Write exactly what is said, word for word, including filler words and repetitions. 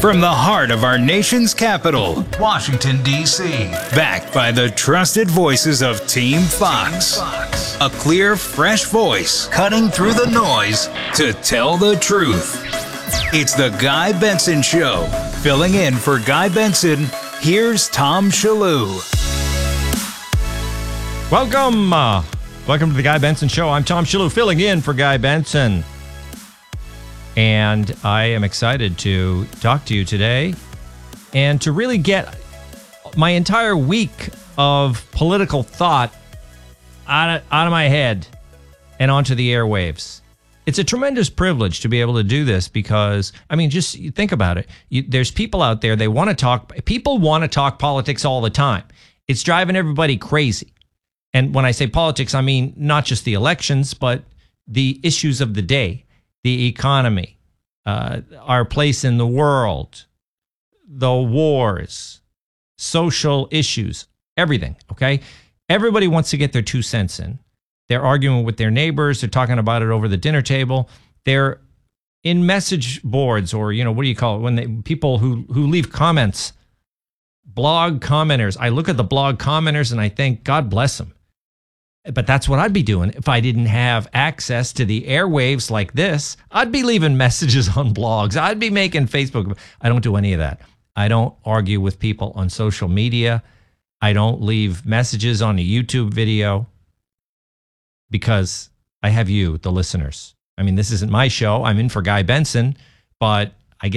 From the heart of our nation's capital, Washington, D C, backed by the trusted voices of Team Fox. A clear, fresh voice cutting through the noise to tell the truth. It's the Guy Benson Show. Filling in for Guy Benson, here's Tom Shillue. Welcome. Uh, welcome to the Guy Benson Show. I'm Tom Shillue, filling in for Guy Benson. And I am excited to talk to you today and to really get my entire week of political thought out of, out of my head and onto the airwaves. It's a tremendous privilege to be able to do this because, I mean, just think about it. You, there's people out there, they want to talk, people want to talk politics all the time. It's driving everybody crazy. And when I say politics, I mean not just the elections, but the issues of the day. The economy, uh, our place in the world, the wars, social issues, everything, okay? Everybody wants to get their two cents in. They're arguing with their neighbors. They're talking about it over the dinner table. They're in message boards or, you know, what do you call it? When they, people who, who leave comments, blog commenters. I look at the blog commenters and I think, God bless them. But that's what I'd be doing if I didn't have access to the airwaves like this. I'd be leaving messages on blogs. I'd be making Facebook. I don't do any of that. I don't argue with people on social media. I don't leave messages on a YouTube video because I have you, the listeners. I mean, this isn't my show. I'm in for Guy Benson, but